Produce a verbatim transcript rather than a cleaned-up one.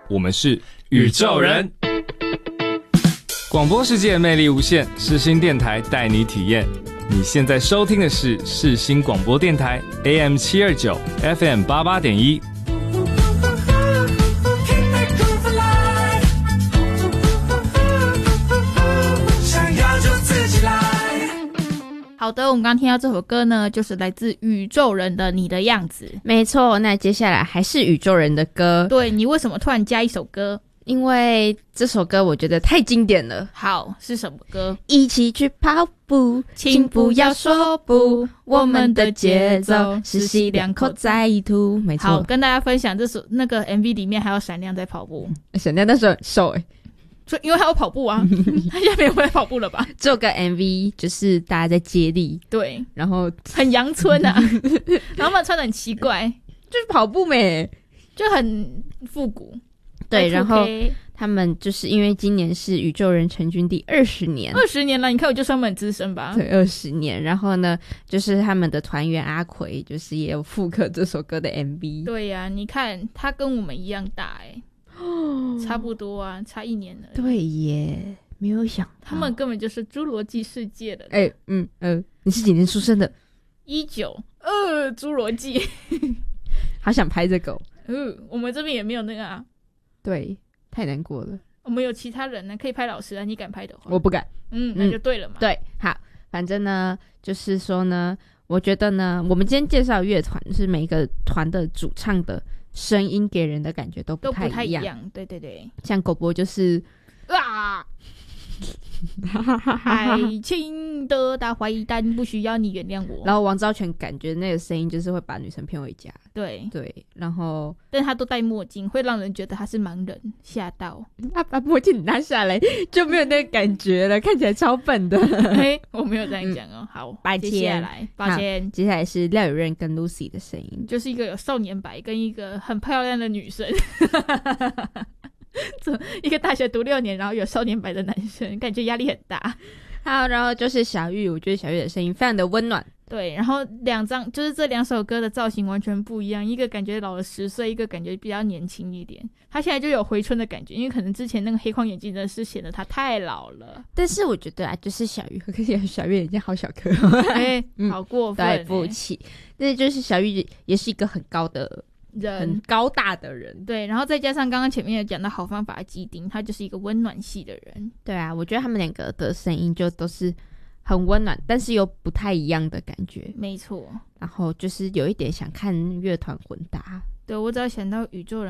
我们是宇宙人。广播世界魅力无限，世新电台带你体验。你现在收听的是世新广播电台 A M 七二九 F M 八八点一。 好的，我们刚刚听到这首歌呢，就是来自宇宙人的《你的样子》。 没错，那接下来还是宇宙人的歌。 对，你为什么突然加一首歌？ 因为这首歌我觉得太经典了。 好，是什么歌？ 一起去跑步，请不要说不，我们的节奏是西两口在吐。没错， 好，跟大家分享这首那个 M V 里面还有闪亮在跑步。 闪亮那时候很瘦诶、欸， 就因为他有跑步啊，他现在没有在跑步了吧？ 这首歌 M V 就是大家在接力， 对， 然后很阳春啊，然后他们穿得很奇怪， 就是跑步没， 就很复古。 对，然后他们就是因为今年是宇宙人成军第二十年， 二十年了，你看我就算很资深吧？ 对，二十年。然后呢，就是他们的团员阿奎，就是也有复刻这首歌的 M V。 对呀、啊，你看他跟我们一样大哎、欸，差不多啊，差一年了。 对耶，没有想到他们根本就是侏罗纪世界的。 哎、欸，嗯呃，你是几年出生的？ 一九呃，侏罗纪， 好想拍这个。 嗯、呃，我们这边也没有那个啊。 对，太难过了。 我们有其他人呢，可以拍老师啊，你敢拍的话？ 我不敢。 嗯，那就对了嘛。 嗯、对，好，反正呢，就是说呢，我觉得呢，我们今天介绍乐团是每一个团的主唱的声音给人的感觉都不太一样。 都不太一样，对对对。 像狗博就是啊，爱情的大坏蛋不需要你原谅我。 然后王昭全感觉那个声音就是会把女生骗回家。 对对，然后但他都戴墨镜，会让人觉得他是盲人，吓到。 他把墨镜拿下来就没有那个感觉了，看起来超笨的。 嘿，我没有这样讲哦、嗯。好， 抱接下来，抱歉， 接下来是廖友任跟 Lucy 的声音， 就是一个有少年白跟一个很漂亮的女生。一个大学读六年，然后有少年白的男生，感觉压力很大。 好，然后就是小玉，我觉得小玉的声音非常的温暖。 对，然后两张就是这两首歌的造型完全不一样，一个感觉老了十岁，一个感觉比较年轻一点。他现在就有回春的感觉，因为可能之前那个黑框眼镜真的是显得他太老了。 但是我觉得啊，就是小玉和小玉眼睛好小颗， 哎、欸，好过分、欸， 对不起。但是就是小玉也是一个很高的人，很高大的人。 对，然后再加上刚刚前面有讲到好方法的基丁，他就是一个温暖系的人。 对啊，我觉得他们两个的声音就都是很温暖，但是又不太一样的感觉。 没错， 然后就是有一点想看乐团混搭。 对，我只要想到宇宙人